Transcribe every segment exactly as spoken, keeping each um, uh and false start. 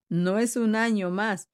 no es un año más.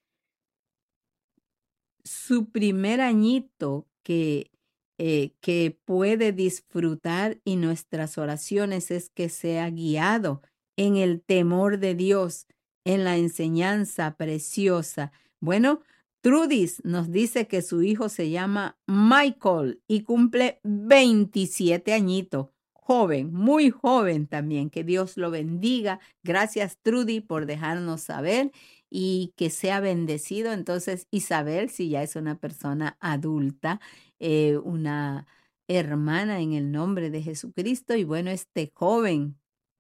Su primer añito que, eh, que puede disfrutar y nuestras oraciones es que sea guiado en el temor de Dios, en la enseñanza preciosa. Bueno, Trudis nos dice que su hijo se llama Michael y cumple veintisiete añitos. Joven, muy joven también. Que Dios lo bendiga. Gracias, Trudy, por dejarnos saber y que sea bendecido. Entonces, Isabel, si ya es una persona adulta, eh, una hermana en el nombre de Jesucristo, y bueno, este joven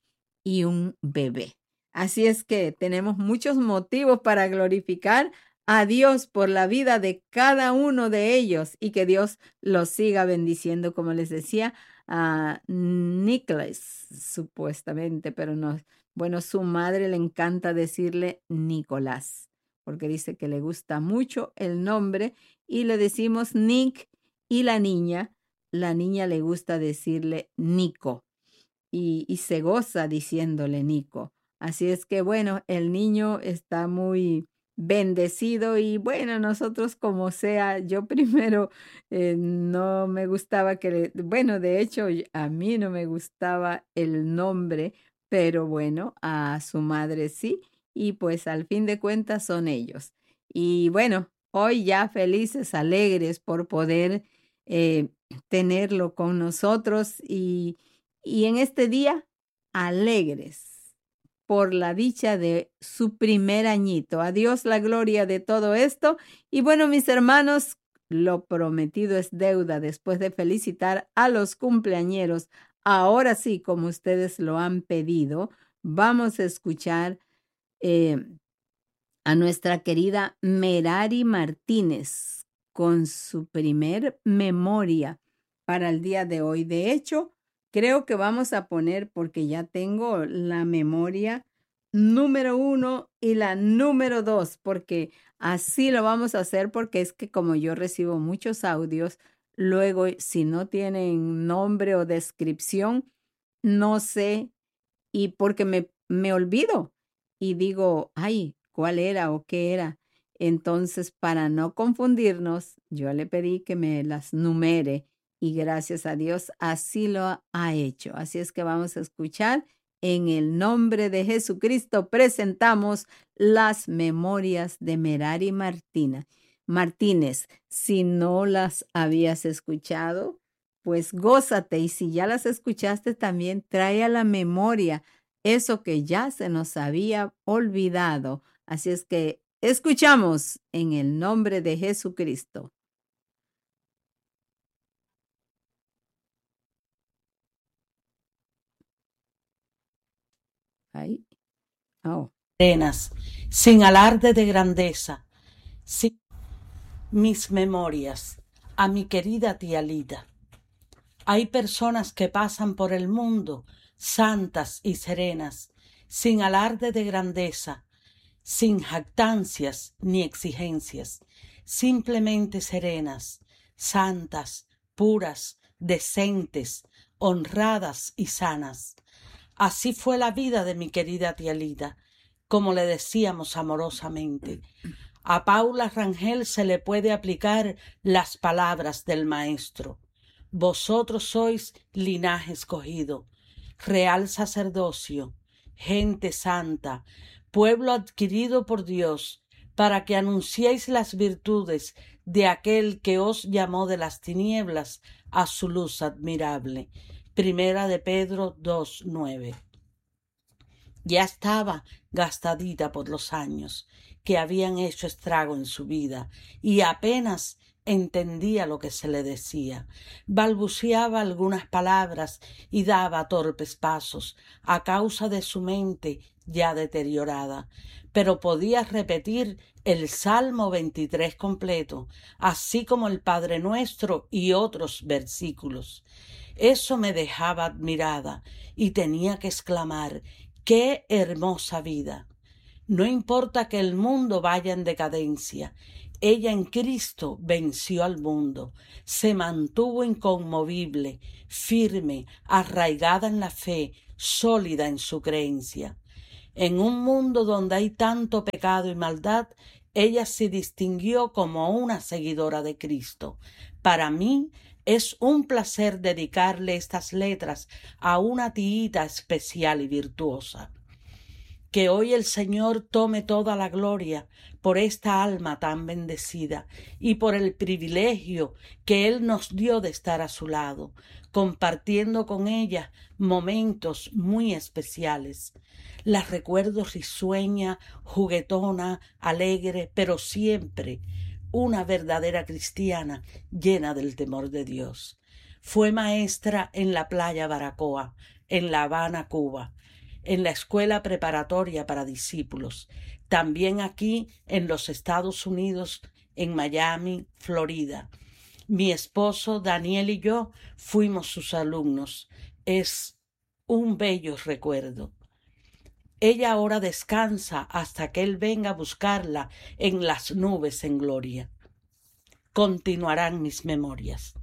y un bebé. Así es que tenemos muchos motivos para glorificar a Dios por la vida de cada uno de ellos y que Dios los siga bendiciendo, como les decía, a Nicholas, supuestamente, pero no. Bueno, su madre le encanta decirle Nicolás, porque dice que le gusta mucho el nombre y le decimos Nick, y la niña, la niña le gusta decirle Nico. Y, y se goza diciéndole Nico. Así es que bueno, el niño está muy bendecido y bueno, nosotros como sea, yo primero eh, no me gustaba que le, bueno, de hecho y- a mí no me gustaba el nombre, pero bueno, a su madre sí, y pues al fin de cuentas son ellos. Y bueno, hoy ya felices, alegres por poder eh, tenerlo con nosotros y y en este día, alegres por la dicha de su primer añito. A Dios la gloria de todo esto. Y bueno, mis hermanos, lo prometido es deuda. Después de felicitar a los cumpleañeros, ahora sí, como ustedes lo han pedido, vamos a escuchar eh, a nuestra querida Merari Martínez con su primer memoria para el día de hoy. De hecho, creo que vamos a poner, porque ya tengo la memoria número uno y la número dos, porque así lo vamos a hacer, porque es que como yo recibo muchos audios, luego si no tienen nombre o descripción, no sé, y porque me, me olvido y digo, ay, ¿cuál era o qué era? Entonces, para no confundirnos, yo le pedí que me las numere y gracias a Dios así lo ha hecho. Así es que vamos a escuchar. En el nombre de Jesucristo presentamos las memorias de Merari Martina. Martínez, si no las habías escuchado, pues gózate, y si ya las escuchaste también trae a la memoria eso que ya se nos había olvidado. Así es que escuchamos en el nombre de Jesucristo. Ahí. Oh. Arenas, sin alarde de grandeza, sin mis memorias, a mi querida tía Lida. Hay personas que pasan por el mundo santas y serenas, sin alarde de grandeza, sin jactancias ni exigencias, simplemente serenas, santas, puras, decentes, honradas y sanas. Así fue la vida de mi querida tía Lida, como le decíamos amorosamente. A Paula Rangel se le puede aplicar las palabras del maestro. Vosotros sois linaje escogido, real sacerdocio, gente santa, pueblo adquirido por Dios, para que anunciéis las virtudes de aquel que os llamó de las tinieblas a su luz admirable. Primera de Pedro dos nueve. Ya estaba gastadita por los años que habían hecho estrago en su vida y apenas entendía lo que se le decía. Balbuceaba algunas palabras y daba torpes pasos a causa de su mente ya deteriorada, pero podía repetir el Salmo veintitrés completo, así como el Padre Nuestro y otros versículos. Eso me dejaba admirada y tenía que exclamar: ¡qué hermosa vida! No importa que el mundo vaya en decadencia, ella en Cristo venció al mundo, se mantuvo inconmovible, firme, arraigada en la fe, sólida en su creencia. En un mundo donde hay tanto pecado y maldad, ella se distinguió como una seguidora de Cristo. Para mí es un placer dedicarle estas letras a una tiita especial y virtuosa. Que hoy el Señor tome toda la gloria por esta alma tan bendecida y por el privilegio que Él nos dio de estar a su lado, compartiendo con ella momentos muy especiales. La recuerdo risueña, juguetona, alegre, pero siempre una verdadera cristiana llena del temor de Dios. Fue maestra en la playa Baracoa, en La Habana, Cuba, en la escuela preparatoria para discípulos, también aquí en los Estados Unidos, en Miami, Florida. Mi esposo Daniel y yo fuimos sus alumnos. Es un bello recuerdo. Ella ahora descansa hasta que Él venga a buscarla en las nubes en gloria. Continuarán mis memorias.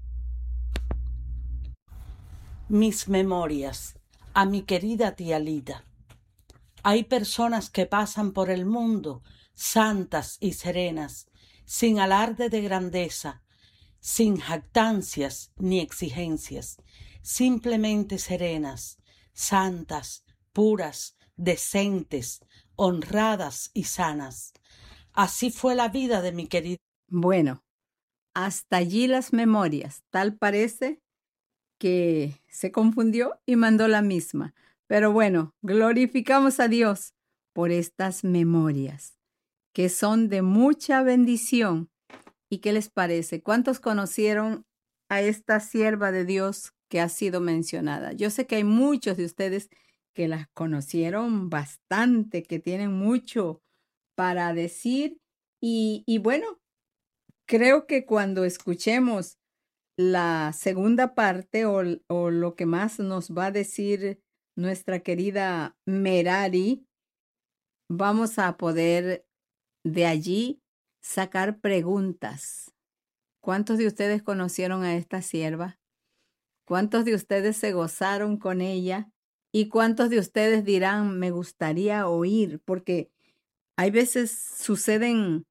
Mis memorias. A mi querida tía Lida. Hay personas que pasan por el mundo santas y serenas, sin alarde de grandeza, sin jactancias ni exigencias, simplemente serenas, santas, puras, decentes, honradas y sanas. Así fue la vida de mi querida. Bueno, hasta allí las memorias. Tal parece que se confundió y mandó la misma. Pero bueno, glorificamos a Dios por estas memorias, que son de mucha bendición. ¿Y qué les parece? ¿Cuántos conocieron a esta sierva de Dios que ha sido mencionada? Yo sé que hay muchos de ustedes que las conocieron bastante, que tienen mucho para decir. Y, y bueno, creo que cuando escuchemos la segunda parte o, o lo que más nos va a decir nuestra querida Merari, vamos a poder de allí sacar preguntas. ¿Cuántos de ustedes conocieron a esta sierva? ¿Cuántos de ustedes se gozaron con ella? ¿Y cuántos de ustedes dirán, me gustaría oír? Porque hay veces suceden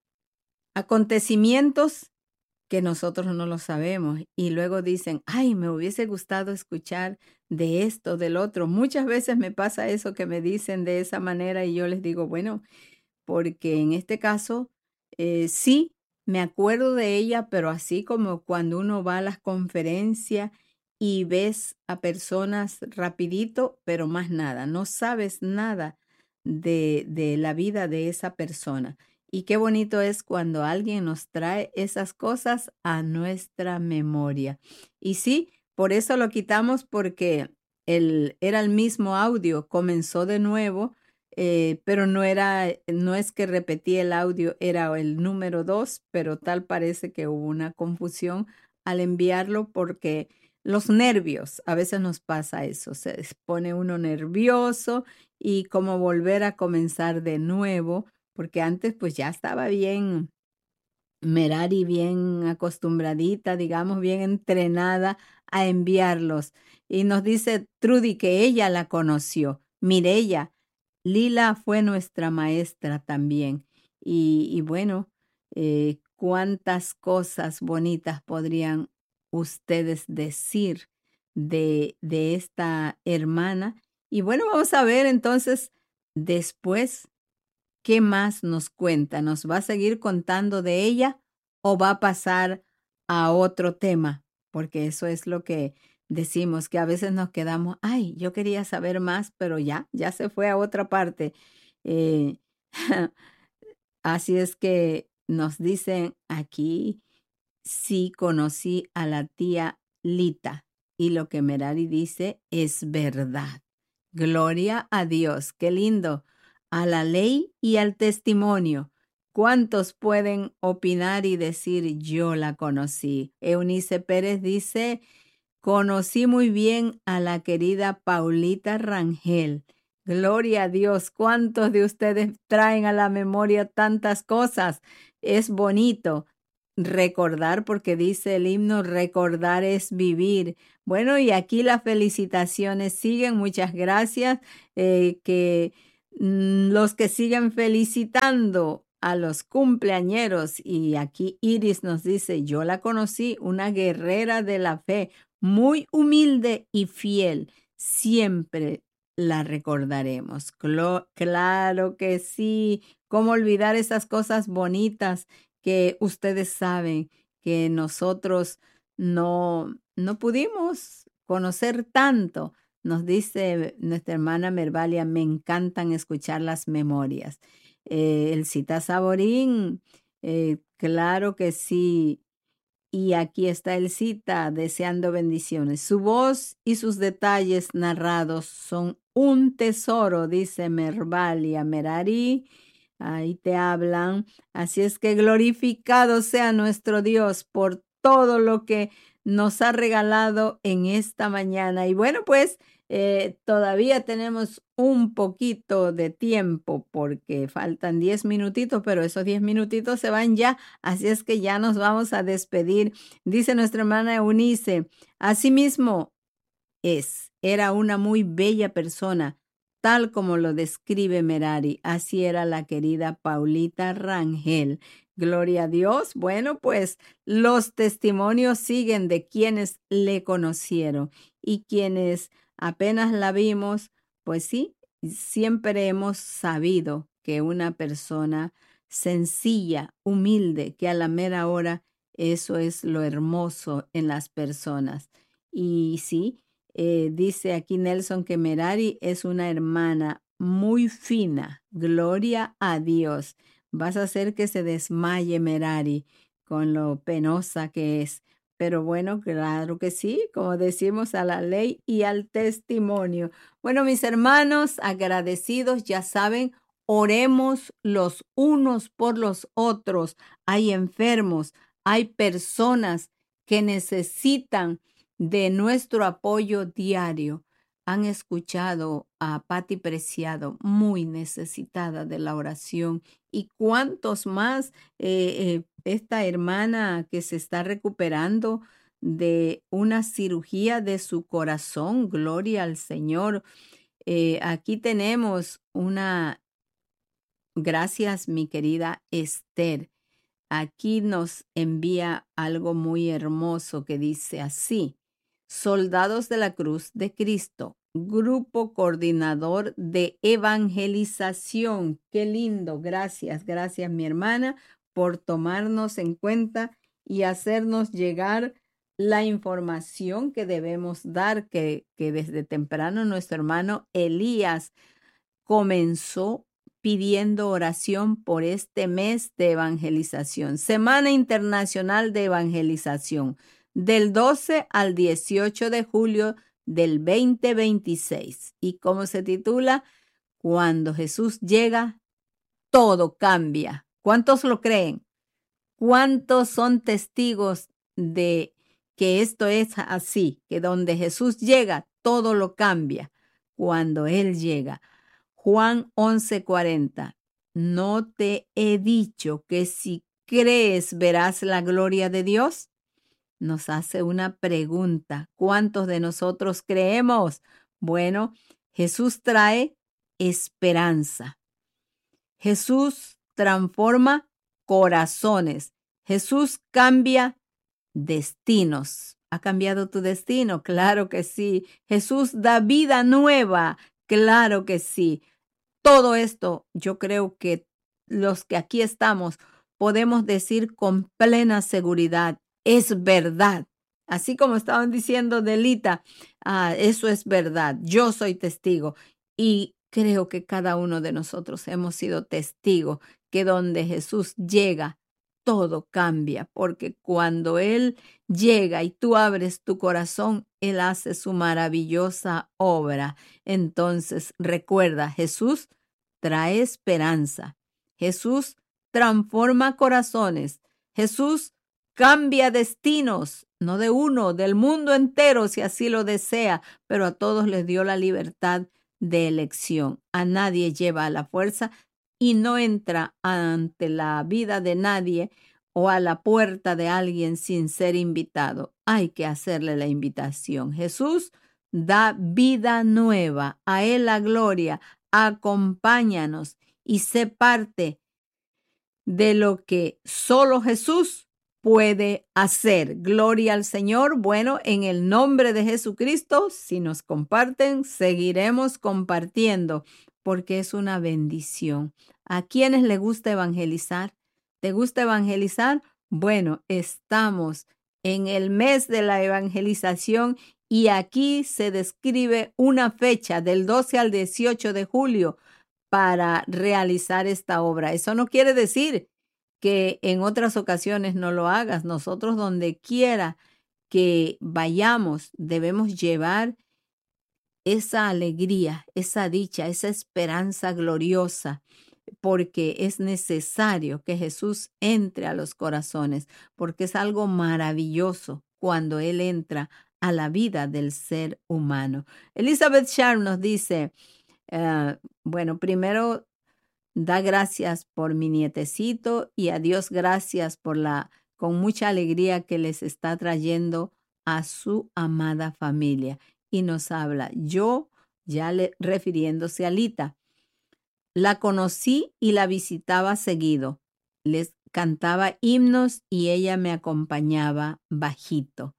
acontecimientos que nosotros no lo sabemos y luego dicen, ay, me hubiese gustado escuchar de esto, del otro. Muchas veces me pasa eso que me dicen de esa manera y yo les digo, bueno, porque en este caso eh, sí, me acuerdo de ella, pero así como cuando uno va a las conferencias y ves a personas rapidito, pero más nada, no sabes nada de, de la vida de esa persona. Y qué bonito es cuando alguien nos trae esas cosas a nuestra memoria. Y sí, por eso lo quitamos porque el, era el mismo audio, comenzó de nuevo, eh, pero no era, no es que repetí el audio, era el número dos, pero tal parece que hubo una confusión al enviarlo porque los nervios, a veces nos pasa eso, se pone uno nervioso y como volver a comenzar de nuevo, porque antes pues ya estaba bien Merari, bien acostumbradita, digamos, bien entrenada a enviarlos. Y nos dice Trudy que ella la conoció. Mirella, Lila fue nuestra maestra también. Y, y bueno, eh, cuántas cosas bonitas podrían ustedes decir de, de esta hermana. Y bueno, vamos a ver entonces después qué más nos cuenta. ¿Nos va a seguir contando de ella o va a pasar a otro tema? Porque eso es lo que decimos, que a veces nos quedamos, ay, yo quería saber más, pero ya, ya se fue a otra parte. Eh, así es que nos dicen aquí, sí conocí a la tía Lita y lo que Merari dice es verdad. Gloria a Dios, qué lindo. A la ley y al testimonio. ¿Cuántos pueden opinar y decir yo la conocí? Eunice Pérez dice, conocí muy bien a la querida Paulita Rangel. Gloria a Dios, ¿cuántos de ustedes traen a la memoria tantas cosas? Es bonito recordar, porque dice el himno, recordar es vivir. Bueno, y aquí las felicitaciones siguen, muchas gracias, eh, que Los que siguen felicitando a los cumpleañeros, y aquí Iris nos dice, yo la conocí, una guerrera de la fe, muy humilde y fiel, siempre la recordaremos. Clo- claro que sí, cómo olvidar esas cosas bonitas que ustedes saben que nosotros no, no pudimos conocer tanto. Nos dice nuestra hermana Mervalia, me encantan escuchar las memorias. Eh, el Cita Saborín, eh, claro que sí. Y aquí está el Cita deseando bendiciones. Su voz y sus detalles narrados son un tesoro, dice Mervalia Merari. Ahí te hablan. Así es que glorificado sea nuestro Dios por todo lo que nos ha regalado en esta mañana. Y bueno, pues eh, todavía tenemos un poquito de tiempo porque faltan diez minutitos, pero esos diez minutitos se van ya. Así es que ya nos vamos a despedir. Dice nuestra hermana Eunice, asimismo es, era una muy bella persona, tal como lo describe Merari. Así era la querida Paulita Rangel. Gloria a Dios. Bueno, pues los testimonios siguen de quienes le conocieron y quienes apenas la vimos, pues sí, siempre hemos sabido que una persona sencilla, humilde, que a la mera hora eso es lo hermoso en las personas. Y sí, eh, dice aquí Nelson que Merari es una hermana muy fina. Gloria a Dios. Vas a hacer que se desmaye Merari con lo penosa que es. Pero bueno, claro que sí, como decimos, a la ley y al testimonio. Bueno, mis hermanos, agradecidos, ya saben, oremos los unos por los otros. Hay enfermos, hay personas que necesitan de nuestro apoyo diario. Han escuchado a Patti Preciado, muy necesitada de la oración. ¿Y cuántos más? Eh, eh, esta hermana que se está recuperando de una cirugía de su corazón, gloria al Señor. Eh, aquí tenemos una, gracias mi querida Esther. Aquí nos envía algo muy hermoso que dice así: Soldados de la Cruz de Cristo, Grupo Coordinador de Evangelización. Qué lindo. Gracias, gracias mi hermana por tomarnos en cuenta y hacernos llegar la información que debemos dar, que, que desde temprano nuestro hermano Elías comenzó pidiendo oración por este mes de evangelización, Semana Internacional de Evangelización, del doce al dieciocho de julio del veinte veintiséis. ¿Y cómo se titula? Cuando Jesús llega, todo cambia. ¿Cuántos lo creen? ¿Cuántos son testigos de que esto es así? Que donde Jesús llega, todo lo cambia. Cuando Él llega. Juan once cuarenta. ¿No te he dicho que si crees verás la gloria de Dios? Nos hace una pregunta. ¿Cuántos de nosotros creemos? Bueno, Jesús trae esperanza. Jesús transforma corazones. Jesús cambia destinos. ¿Ha cambiado tu destino? Claro que sí. Jesús da vida nueva. Claro que sí. Todo esto, yo creo que los que aquí estamos podemos decir con plena seguridad, es verdad. Así como estaban diciendo Delita, ah, eso es verdad, yo soy testigo. Y creo que cada uno de nosotros hemos sido testigos que donde Jesús llega, todo cambia, porque cuando Él llega y tú abres tu corazón, Él hace su maravillosa obra. Entonces, recuerda, Jesús trae esperanza. Jesús transforma corazones. Jesús cambia destinos, no de uno, del mundo entero, si así lo desea, pero a todos les dio la libertad de elección. A nadie lleva a la fuerza y no entra ante la vida de nadie o a la puerta de alguien sin ser invitado. Hay que hacerle la invitación. Jesús da vida nueva, a Él la gloria, acompáñanos y sé parte de lo que solo Jesús puede hacer. Gloria al Señor. Bueno, en el nombre de Jesucristo, si nos comparten, seguiremos compartiendo porque es una bendición. ¿A quienes les gusta evangelizar? ¿Te gusta evangelizar? Bueno, estamos en el mes de la evangelización y aquí se describe una fecha del doce al dieciocho de julio para realizar esta obra. Eso no quiere decir que en otras ocasiones no lo hagas. Nosotros donde quiera que vayamos debemos llevar esa alegría, esa dicha, esa esperanza gloriosa, porque es necesario que Jesús entre a los corazones, porque es algo maravilloso cuando Él entra a la vida del ser humano. Elizabeth Sharp nos dice, uh, bueno, primero da gracias por mi nietecito y a Dios gracias por la, con mucha alegría que les está trayendo a su amada familia. Y nos habla, yo, ya le, refiriéndose a Lita, la conocí y la visitaba seguido. Les cantaba himnos y ella me acompañaba bajito.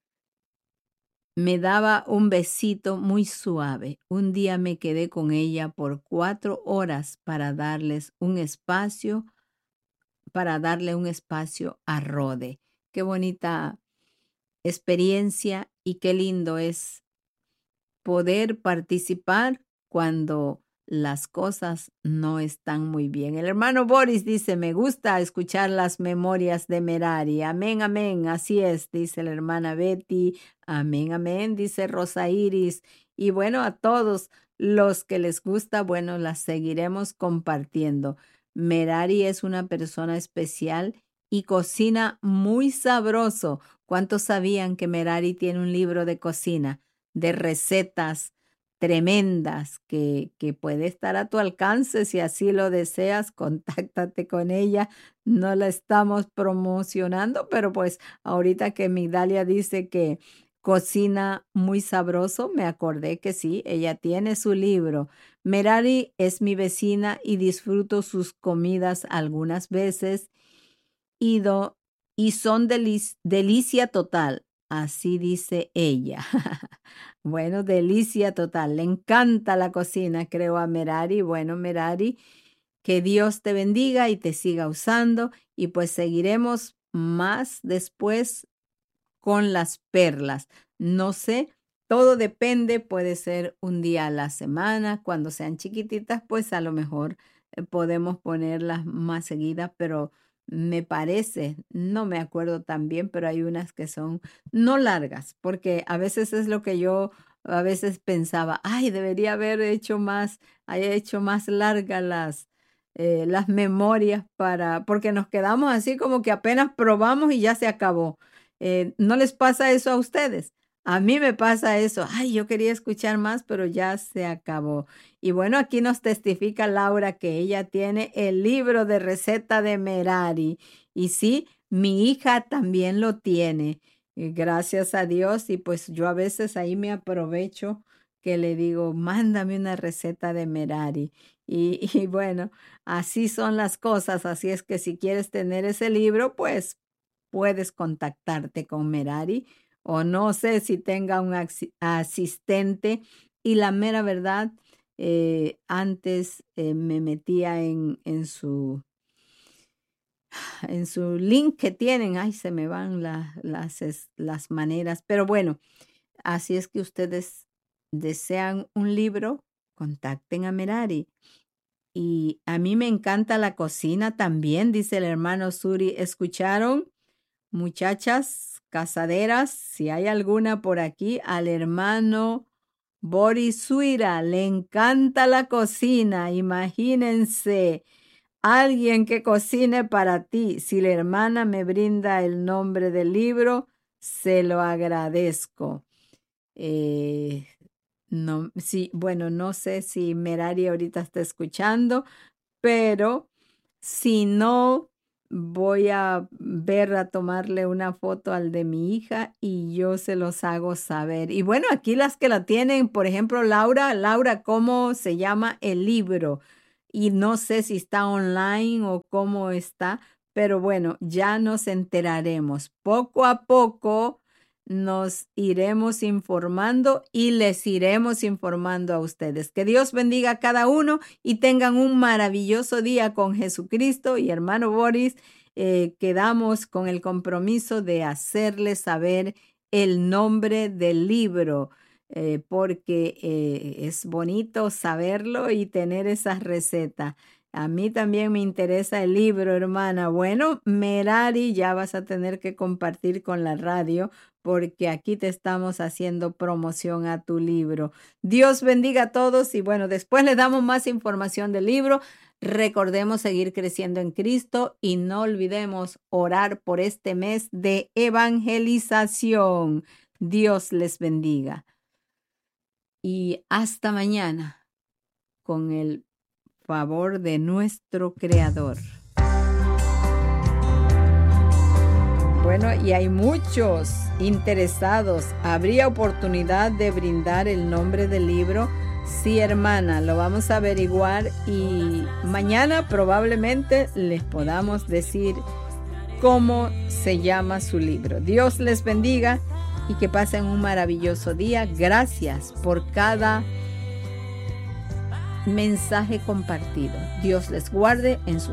Me daba un besito muy suave. Un día me quedé con ella por cuatro horas para darles un espacio, para darle un espacio a Rode. Qué bonita experiencia y qué lindo es poder participar cuando las cosas no están muy bien. El hermano Boris dice, me gusta escuchar las memorias de Merari. Amén, amén. Así es, dice la hermana Betty. Amén, amén, dice Rosa Iris. Y bueno, a todos los que les gusta, bueno, las seguiremos compartiendo. Merari es una persona especial y cocina muy sabroso. ¿Cuántos sabían que Merari tiene un libro de cocina, de recetas tremendas que, que puede estar a tu alcance? Si así lo deseas, contáctate con ella. No la estamos promocionando, pero pues ahorita que Migdalia dice que cocina muy sabroso, me acordé que sí, ella tiene su libro. Merari es mi vecina y disfruto sus comidas algunas veces y, do, y son delic, delicia total. Así dice ella. Bueno, delicia total. Le encanta la cocina, creo, a Merari. Bueno, Merari, que Dios te bendiga y te siga usando. Y pues seguiremos más después con las perlas. No sé, todo depende. Puede ser un día a la semana. Cuando sean chiquititas, pues a lo mejor eh, podemos ponerlas más seguidas, pero me parece, no me acuerdo tan bien, pero hay unas que son no largas, porque a veces es lo que yo a veces pensaba, ay, debería haber hecho más, haya hecho más largas las, eh, las memorias para, porque nos quedamos así como que apenas probamos y ya se acabó. Eh, ¿no les pasa eso a ustedes? A mí me pasa eso. Ay, yo quería escuchar más, pero ya se acabó. Y bueno, aquí nos testifica Laura que ella tiene el libro de receta de Merari. Y sí, mi hija también lo tiene. Y gracias a Dios. Y pues yo a veces ahí me aprovecho que le digo, mándame una receta de Merari. Y, y bueno, así son las cosas. Así es que si quieres tener ese libro, pues puedes contactarte con Merari, o no sé si tenga un asistente. Y la mera verdad, eh, antes eh, me metía en, en, su, en su link que tienen. Ay, se me van la, las, las maneras. Pero bueno, así es que ustedes desean un libro, contacten a Merari. Y a mí me encanta la cocina también, dice el hermano Suri. ¿Escucharon? Muchachas casaderas, si hay alguna por aquí, al hermano Boris Suira le encanta la cocina. Imagínense, alguien que cocine para ti. Si la hermana me brinda el nombre del libro, se lo agradezco. Eh, no, sí, bueno, no sé si Merari ahorita está escuchando, pero si no voy a ver a tomarle una foto al de mi hija y yo se los hago saber. Y bueno, aquí las que la tienen, por ejemplo, Laura, Laura, ¿cómo se llama el libro? Y no sé si está online o cómo está, pero bueno, ya nos enteraremos. Poco a poco nos iremos informando y les iremos informando a ustedes. Que Dios bendiga a cada uno y tengan un maravilloso día con Jesucristo. Y hermano Boris, eh, quedamos con el compromiso de hacerles saber el nombre del libro, eh, porque eh, es bonito saberlo y tener esa receta. A mí también me interesa el libro, hermana. Bueno, Merari, ya vas a tener que compartir con la radio porque aquí te estamos haciendo promoción a tu libro. Dios bendiga a todos y bueno, después les damos más información del libro. Recordemos seguir creciendo en Cristo y no olvidemos orar por este mes de evangelización. Dios les bendiga. Y hasta mañana con el favor de nuestro Creador. Bueno, y hay muchos interesados. ¿Habría oportunidad de brindar el nombre del libro? Sí, hermana, lo vamos a averiguar y mañana probablemente les podamos decir cómo se llama su libro. Dios les bendiga y que pasen un maravilloso día. Gracias por cada mensaje compartido. Dios les guarde en sus